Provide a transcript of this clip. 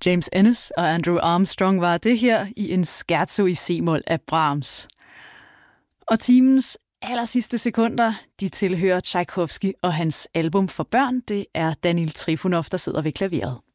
James Ennis og Andrew Armstrong var det her i en scherzo i c-mol af Brahms. Og timens allersidste sekunder, de tilhører Tchaikovsky og hans album for børn. Det er Daniil Trifonov, der sidder ved klaveret.